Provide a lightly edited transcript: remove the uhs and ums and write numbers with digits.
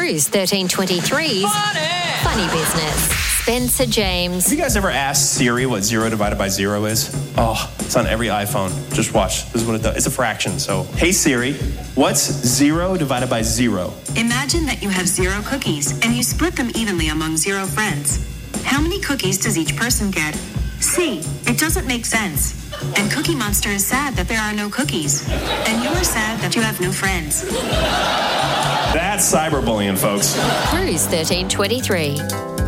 Cruise 1323's Funny Business. Spencer James. Have you guys ever asked Siri what 0 divided by 0 is? Oh, it's on every iPhone. Just watch. This is what it does. It's a fraction. So, hey Siri, what's 0 divided by 0? Imagine that you have 0 cookies and you split them evenly among 0 friends. How many cookies does each person get? C. It doesn't make sense. And Cookie Monster is sad that there are no cookies. And you are sad that you have no friends. That's cyberbullying, folks. Cruise 1323.